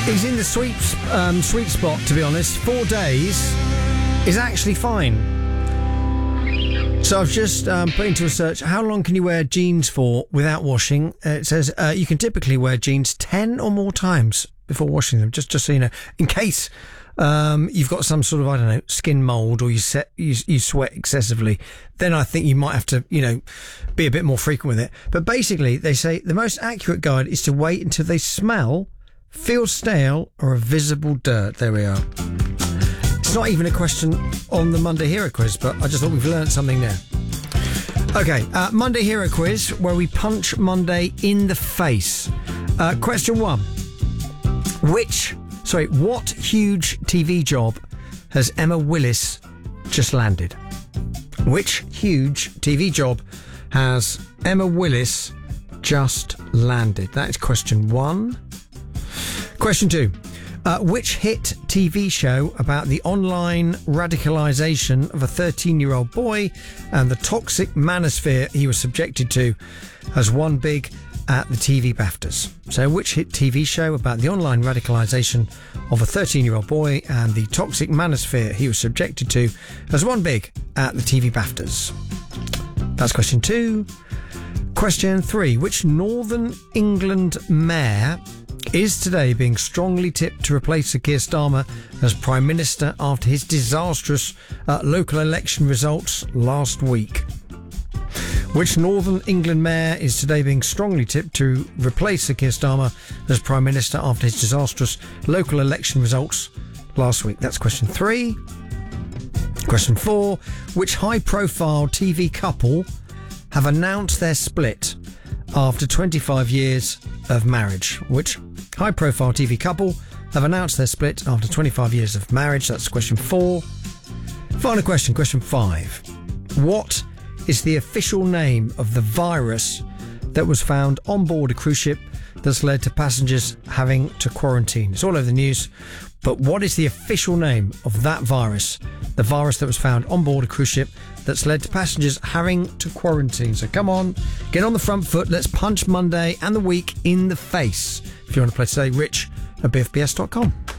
He's in the sweet spot, to be honest. 4 days is actually fine. So I've just put into a search, how long can you wear jeans for without washing? It says you can typically wear jeans 10 or more times before washing them, just so you know, in case you've got some sort of, I don't know, skin mould, or you sweat excessively. Then I think you might have to, be a bit more frequent with it. But basically, they say the most accurate guide is to wait until they smell, feel stale, or are visible dirt. There we are. It's not even a question on the Monday Hero Quiz, but I just thought we've learned something there. Okay, Monday Hero Quiz, where we punch Monday in the face. Question 1. What huge TV job has Emma Willis just landed? Which huge TV job has Emma Willis just landed? That is question 1. Question 2. Which hit TV show about the online radicalisation of a 13-year-old boy and the toxic manosphere he was subjected to has won big at the TV BAFTAs? So which hit TV show about the online radicalisation of a 13-year-old boy and the toxic manosphere he was subjected to has won big at the TV BAFTAs? That's question 2. Question 3. Which Northern England mayor is today being strongly tipped to replace Sir Keir Starmer as Prime Minister after his disastrous local election results last week? Which Northern England mayor is today being strongly tipped to replace Sir Keir Starmer as Prime Minister after his disastrous local election results last week? That's question 3. Question 4. Which high-profile TV couple have announced their split after 25 years of marriage? Which high-profile TV couple have announced their split after 25 years of marriage? That's question 4. Final question, question 5. What is the official name of the virus that was found on board a cruise ship that's led to passengers having to quarantine? It's all over the news, but what is the official name of that virus? The virus that was found on board a cruise ship that's led to passengers having to quarantine. So come on, get on the front foot. Let's punch Monday and the week in the face. If you want to play today, Rich at bfbs.com.